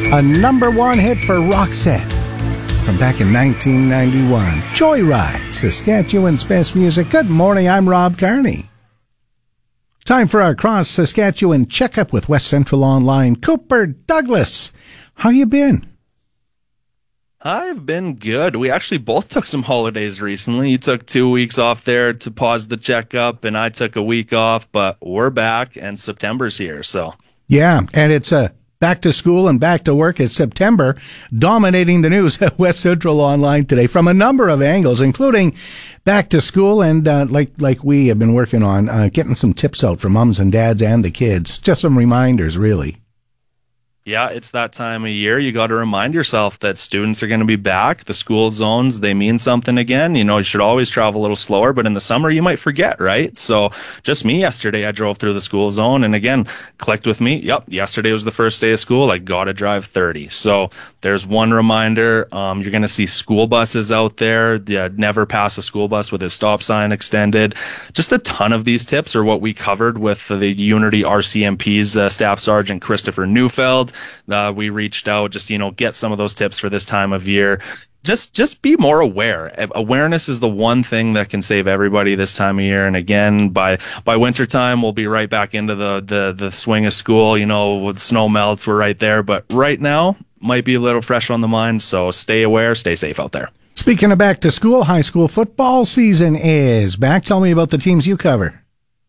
A #1 hit for Roxette from back in 1991. Joyride, Saskatchewan's best music. Good morning, I'm Rob Carney. Time for our Cross Saskatchewan checkup with West Central Online. Cooper Douglas, how you been? I've been good. We actually both took some holidays recently. You took 2 weeks off there to pause the checkup, and I took a week off, but we're back, and September's here, so. Yeah, and it's back to school and back to work. It's September, dominating the news at West Central Online today from a number of angles, including back to school and like we have been working on, getting some tips out for moms and dads and the kids. Just some reminders, really. Yeah, it's that time of year. You got to remind yourself that students are going to be back. The school zones, they mean something again. You know, you should always travel a little slower, but in the summer, you might forget, right? So just me yesterday, I drove through the school zone and again, clicked with me. Yep, yesterday was the first day of school. I got to drive 30. So there's one reminder. You're going to see school buses out there. Yeah, never pass a school bus with a stop sign extended. Just a ton of these tips are what we covered with the Unity RCMP's Staff Sergeant Christopher Neufeld. We reached out just, get some of those tips for this time of year. Just be more aware. Awareness is the one thing that can save everybody this time of year. And again, by winter time, we'll be right back into the swing of school. With snow melts, we're right there. But right now, might be a little fresh on the mind. So stay aware, stay safe out there. Speaking of back to school, high school football season is back. Tell me about the teams you cover.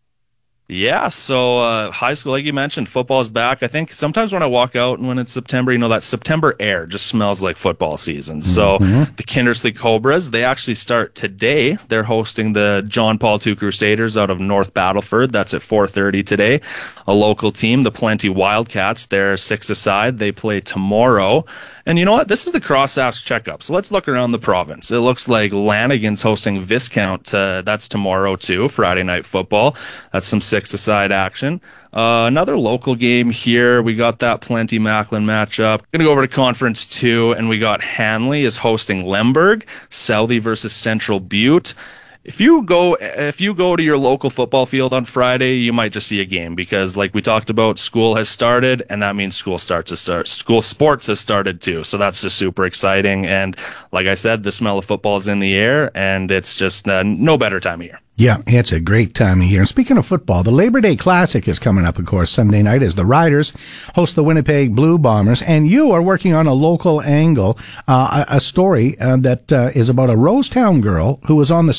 Yeah, so high school, like you mentioned, football is back. I think sometimes when I walk out and when it's September, that September air just smells like football season. So the Kindersley Cobras, they actually start today. They're hosting the John Paul II Crusaders out of North Battleford. That's at 4:30 today. A local team, the Plenty Wildcats, they're 6-a-side. They play tomorrow. And you know what? This is the Cross-Ask checkup. So let's look around the province. It looks like Lanigan's hosting Viscount. That's tomorrow too, Friday night football. That's some 6-a-side action. Another local game here. We got that Plenty Macklin matchup. Gonna go over to Conference 2, and we got Hanley is hosting Lemberg. Southey versus Central Butte. If you go to your local football field on Friday, you might just see a game because, like we talked about, school has started, and that means school sports has started too. So that's just super exciting. And like I said, the smell of football is in the air, and it's just no better time of year. Yeah, it's a great time of year. And speaking of football, the Labor Day Classic is coming up, of course, Sunday night as the Riders host the Winnipeg Blue Bombers. And you are working on a local angle, a story that is about a Rosetown girl who was on the